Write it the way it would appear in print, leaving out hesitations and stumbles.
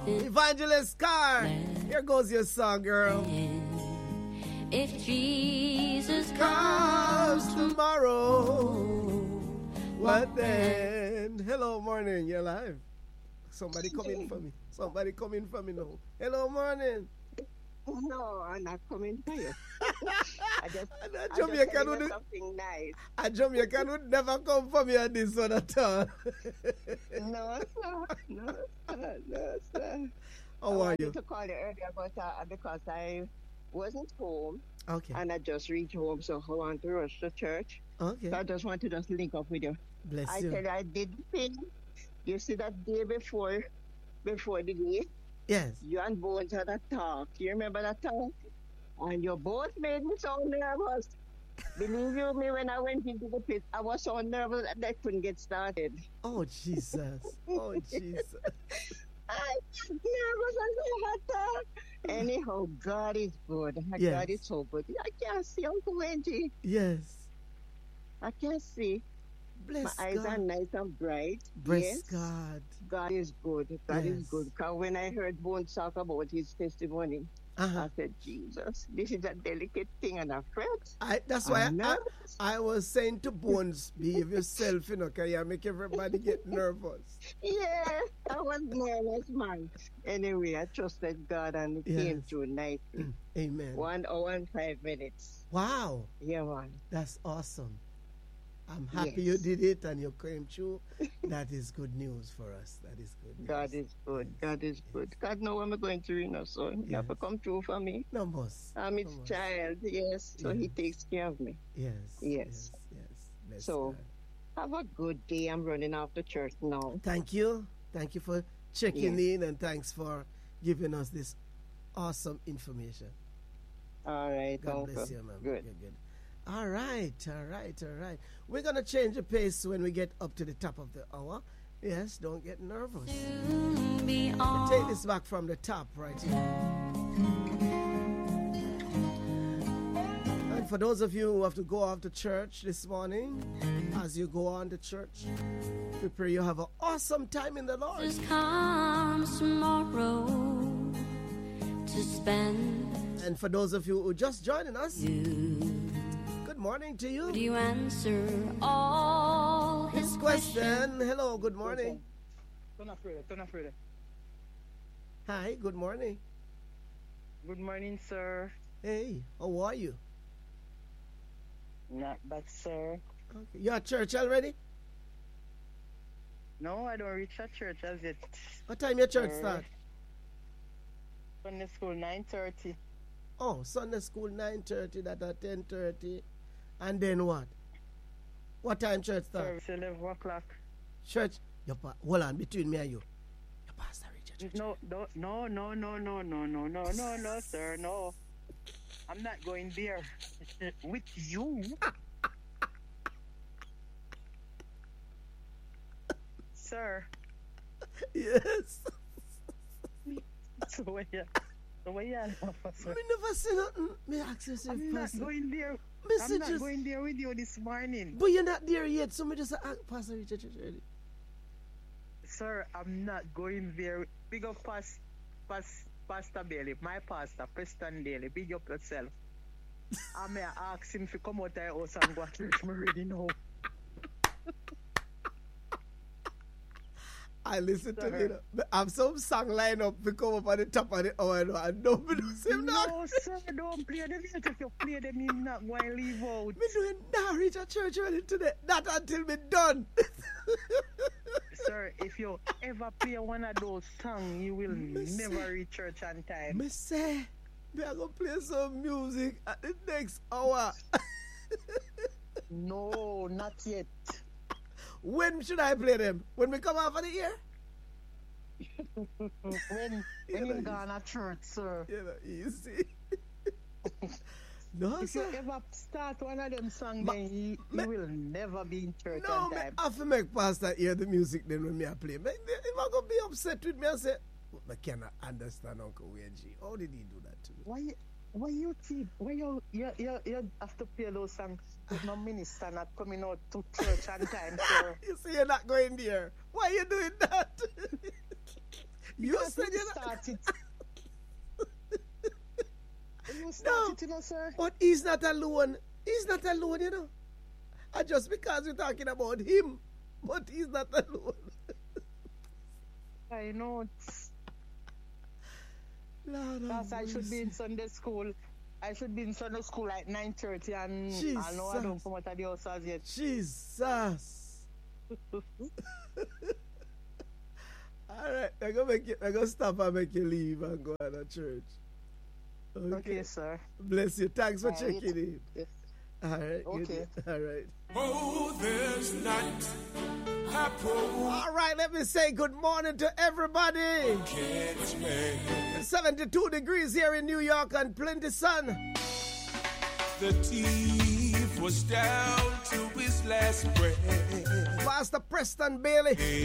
Evangelist Carr, here goes your song, girl. If Jesus Comes tomorrow, what then? Hello, morning, you're live. Somebody come in for me. Somebody come in for me now. Hello, morning. No, I'm not coming for you. I just Jamaican would something nice. A Jamaican would never come for me at this one at all. No, sir. How are you? To call you earlier, but because I wasn't home. Okay. And I just reached home, so I want to rush to church. Okay. So I just want to just link up with you. Bless I you. tell you, I did the thing. You see that day before the day? Yes. You and Bones had a talk. You remember that talk? And you both made me so nervous. Believe you me, when I went into the pit, I was so nervous that I couldn't get started. Oh, Jesus. Oh, Jesus. I was nervous as I had talk. Anyhow, God is good. Yes. God is so good. I can't see Uncle Wendy. Yes. I can't see. Bless My eyes God. are nice and bright. Bless Yes. God. God is good. God is Yes. good. Because when I heard Bones talk about his testimony, I said, Jesus, this is a delicate thing and a fret. That's why I was saying to Bones, behave yourself, because you make everybody get nervous. Yeah, I was nervous, man. Anyway, I trusted God and it came through nicely. Amen. 1 hour and 5 minutes. Wow. Yeah, man. That's awesome. I'm happy you did it and you came through. That is good news for us. That is good news. God is good. God is good. God knows what I'm going through, so he have to come through for me. No most. I'm his child, yes. So he takes care of me. Yes. Yes. Bless So God. have a good day. I'm running off to church now. Thank you. Thank you for checking in and thanks for giving us this awesome information. All right. God bless you, man. Good. Good. All right. We're going to change the pace when we get up to the top of the hour. Yes, don't get nervous. Take this back from the top right here. And for those of you who have to go off to church this morning, as you go on to church, we pray you have an awesome time in the Lord. Jesus comes tomorrow to spend. And for those of you who just joining us, good morning to you. Do you answer all his questions? Hello, good morning. Turn afraid. Hi, good morning. Good morning, sir. Hey, how are you? Not bad, sir. Okay. You at church already? No, I don't reach at church as yet. What time your church start? Sunday school 9:30. Oh, Sunday school 9:30, that at 10:30. And then what? What time church start? Service 11 o'clock. Church, hold on, between me and you. Your pastor reach your church. No, sir, no. I'm not going there with you. Sir. Yes. So where you sir? Me never say nothing. Me ask you, I'm not going there. I'm not going there with you this morning. But you're not there yet, so me just ask Pastor Richard church already. Sir, I'm not going there. Big up Pastor Bailey, my pastor, Preston Daly. Big up yourself. I may ask him to come out of the house and go to church. I already know. I listen to it. I have some song line up to come up at the top of the hour and nobody knows him now. No, sir, don't play them. If you play them, you're not going to leave out. Me doing now reach a church ready today. Not until me done. Sir, if you ever play one of those songs, you will never reach church on time. Me say, me are going to play some music at the next hour. No, not yet. When should I play them? When we come out of the year? when you gone to church, sir. Easy. No, if sir. you ever start one of them songs, then you will never be in church on time. I have to make Pastor hear the music then when I play. If I'm going to be upset with me, I say, I cannot understand Uncle Wendy. How did he do that to me? Why you cheap? Why you have to play those songs with no minister not coming out to church on time, sir? You say you're not going there. Why are you doing that? You Because said you you're not. started. You No, started, you know, sir. but he's not alone. He's not alone, you know. And just because we're talking about him, but he's not alone. I know. It's, Lord that's I should be mercy. in Sunday school. I should be in Sunday school at 9:30, and I know I don't Jesus. come out of the house as yet. Jesus. All right, I'm gonna stop and make you leave and go out of church. Okay, sir. Bless you. Thanks for All right. checking in. Yes. All right. Okay. All right. Oh, there's night. I All right. Let me say good morning to everybody. catch me. 72 degrees here in New York and plenty sun. The thief was down to his last breath. Pastor Preston Bailey.